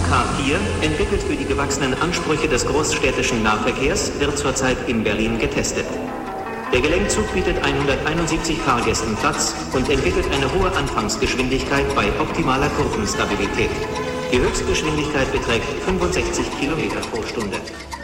K4, entwickelt für die gewachsenen Ansprüche des großstädtischen Nahverkehrs, wird zurzeit in Berlin getestet. Der Gelenkzug bietet 171 Fahrgästen Platz und entwickelt eine hohe Anfangsgeschwindigkeit bei optimaler Kurvenstabilität. Die Höchstgeschwindigkeit beträgt 65 Kilometer pro Stunde.